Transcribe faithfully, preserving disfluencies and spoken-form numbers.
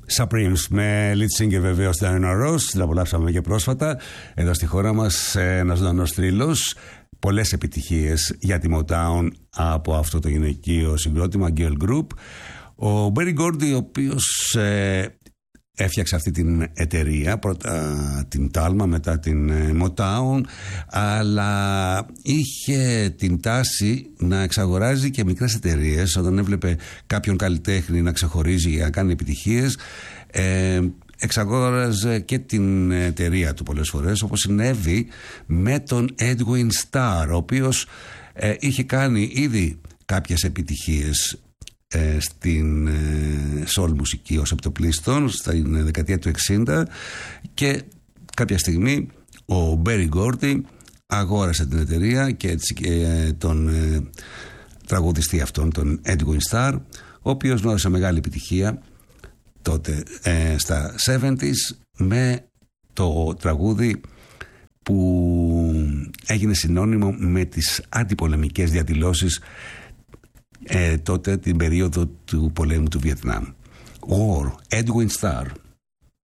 Supremes με lead singer βεβαίως Diana Ross, την απολαύσαμε και πρόσφατα εδώ στη χώρα μας, ένας ζωντανός θρύλος, πολλές επιτυχίες για τη Motown από αυτό το γυναικείο συγκρότημα Girl Group. Ο Berry Gordy, ο οποίος ε, έφτιαξε αυτή την εταιρεία, πρώτα την Talma, μετά την Motown, αλλά είχε την τάση να εξαγοράζει και μικρές εταιρείες όταν έβλεπε κάποιον καλλιτέχνη να ξεχωρίζει για να κάνει επιτυχίες. ε, εξαγόραζε και την εταιρεία του πολλές φορές, όπως συνέβη με τον Edwin Starr, ο οποίος ε, είχε κάνει ήδη κάποιες επιτυχίες Ε, στην ε, soul μουσική ως επιτοπλίστων στην δεκαετία του εξήντα, και κάποια στιγμή ο Berry Gordy αγόρασε την εταιρεία και έτσι και ε, τον ε, τραγουδιστή αυτόν, τον Edwin Starr, ο οποίος γνώρισε μεγάλη επιτυχία τότε ε, στα εβδομήντα με το τραγούδι που έγινε συνώνυμο με τις αντιπολεμικές διαδηλώσεις Ε, τότε την περίοδο του πολέμου του Βιετνάμ. Or Edwin Starr.